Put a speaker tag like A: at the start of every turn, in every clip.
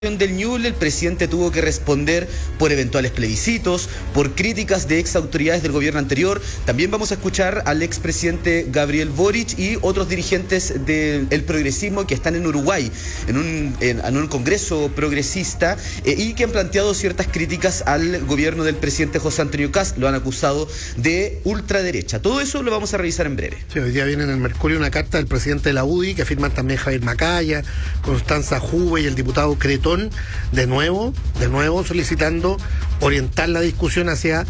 A: Del Ñuble, el presidente tuvo que responder por eventuales plebiscitos, por críticas de ex autoridades del gobierno anterior. También vamos a escuchar al expresidente Gabriel Boric y otros dirigentes del progresismo que están en Uruguay, en un congreso progresista, y que han planteado ciertas críticas al gobierno del presidente José Antonio Kast. Lo han acusado de ultraderecha. Todo eso lo vamos a revisar en breve.
B: Sí, hoy día viene en el Mercurio una carta del presidente de la UDI, que firman también Javier Macaya, Constanza Juve y el diputado Cretón, de nuevo solicitando orientar la discusión hacia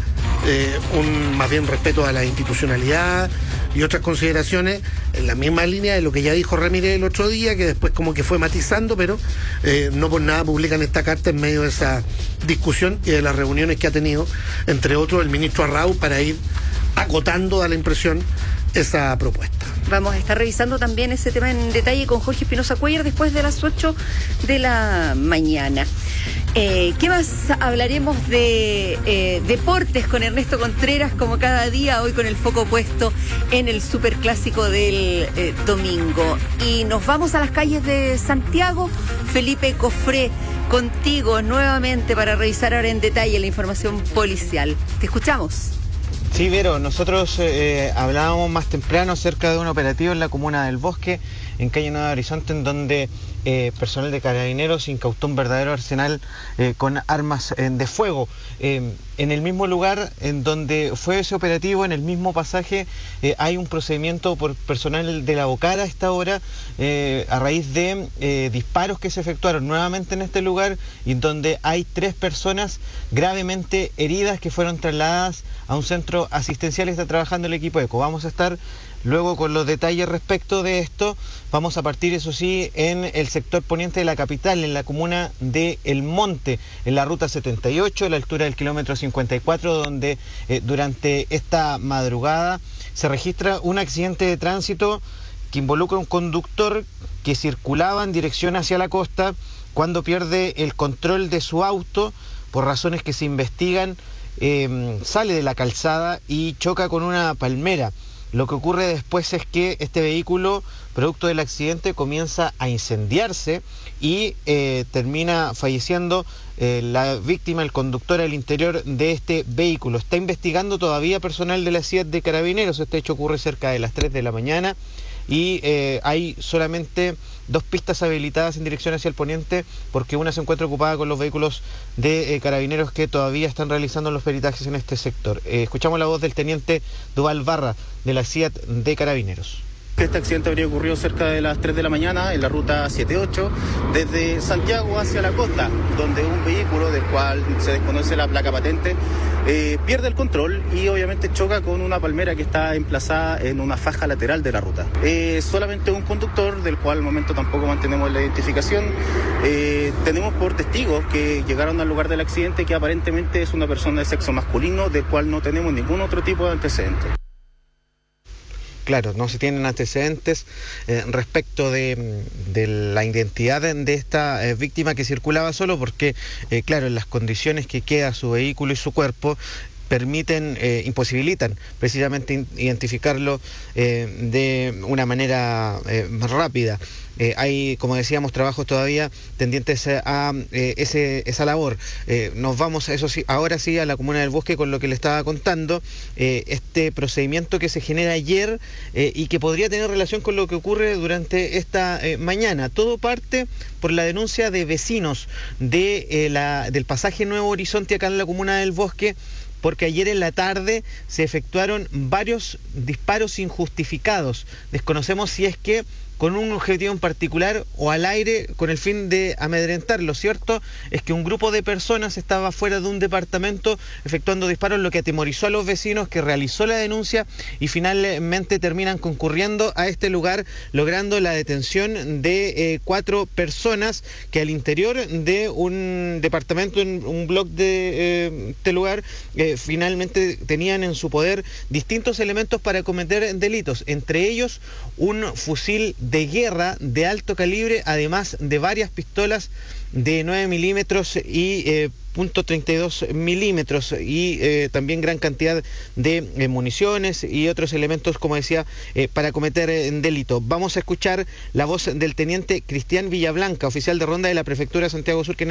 B: un más bien respeto a la institucionalidad y otras consideraciones en la misma línea de lo que ya dijo Ramírez el otro día, que después como que fue matizando, pero no por nada publican esta carta en medio de esa discusión y de las reuniones que ha tenido, entre otros, el ministro Arrau, para ir acotando, da la impresión, esa propuesta.
C: Vamos a estar revisando también ese tema en detalle con Jorge Espinosa Cuellar después de las 8 de la mañana. ¿Qué más? Hablaremos de deportes con Ernesto Contreras, como cada día, hoy con el foco puesto en el superclásico del domingo. Y nos vamos a las calles de Santiago. Felipe Cofré, contigo nuevamente para revisar ahora en detalle la información policial. Te escuchamos.
D: Sí, Vero, nosotros hablábamos más temprano acerca de un operativo en la comuna del Bosque, en calle Nueva Horizonte, en donde personal de Carabineros incautó un verdadero arsenal con armas de fuego. En el mismo lugar en donde fue ese operativo, en el mismo pasaje, hay un procedimiento por personal de la Bocara a esta hora, a raíz de disparos que se efectuaron nuevamente en este lugar, y en donde hay 3 personas gravemente heridas que fueron trasladadas a un centro asistencial. Está trabajando el equipo ECO. Vamos a estar luego con los detalles respecto de esto. Vamos a partir, eso sí, en el sector poniente de la capital, en la comuna de El Monte, en la ruta 78, a la altura del kilómetro 54, donde durante esta madrugada se registra un accidente de tránsito que involucra a un conductor que circulaba en dirección hacia la costa cuando pierde el control de su auto. Por razones que se investigan, sale de la calzada y choca con una palmera. Lo que ocurre después es que este vehículo, producto del accidente, comienza a incendiarse y termina falleciendo la víctima, el conductor, al interior de este vehículo. Está investigando todavía personal de la CIAT de Carabineros. Este hecho ocurre cerca de las 3 de la mañana y hay solamente 2 pistas habilitadas en dirección hacia el poniente, porque una se encuentra ocupada con los vehículos de Carabineros que todavía están realizando los peritajes en este sector. Escuchamos la voz del teniente Duval Barra de la CIAT de Carabineros.
E: Este accidente habría ocurrido cerca de las 3 de la mañana en la ruta 78, desde Santiago hacia la costa, donde un vehículo del cual se desconoce la placa patente pierde el control y obviamente choca con una palmera que está emplazada en una faja lateral de la ruta. Solamente un conductor, del cual al momento tampoco mantenemos la identificación. Tenemos por testigos que llegaron al lugar del accidente que aparentemente es una persona de sexo masculino, del cual no tenemos ningún otro tipo de antecedente.
D: Claro, no se tienen antecedentes respecto de la identidad de esta víctima que circulaba solo, porque, claro, en las condiciones que queda su vehículo y su cuerpo, imposibilitan precisamente identificarlo de una manera más rápida. Hay, como decíamos, trabajos todavía tendientes a esa labor. Nos vamos, eso sí, ahora sí, a la comuna del Bosque con lo que le estaba contando, este procedimiento que se genera ayer y que podría tener relación con lo que ocurre durante esta mañana. Todo parte por la denuncia de vecinos del pasaje Nuevo Horizonte acá en la comuna del Bosque, porque ayer en la tarde se efectuaron varios disparos injustificados. Desconocemos si es que con un objetivo en particular o al aire con el fin de amedrentar. Lo cierto es que un grupo de personas estaba fuera de un departamento efectuando disparos, lo que atemorizó a los vecinos, que realizó la denuncia y finalmente terminan concurriendo a este lugar, logrando la detención de 4 personas que al interior de un departamento, en un bloque de este lugar, finalmente tenían en su poder distintos elementos para cometer delitos, entre ellos un fusil de guerra de alto calibre, además de varias pistolas de 9 milímetros y .32 milímetros y también gran cantidad de municiones y otros elementos, como decía, para cometer delito. Vamos a escuchar la voz del teniente Cristian Villablanca, oficial de ronda de la Prefectura de Santiago Sur, que